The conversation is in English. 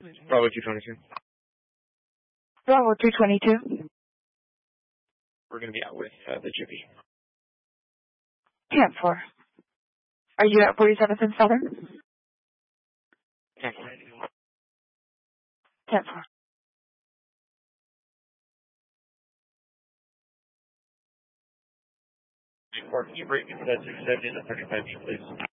Bravo 222. Bravo 222. We're going to be out with the Jiffy. 10-4. Are you at 47th and Southern? 10-4. 10-4. Can you break me for that 670 and the 35, please?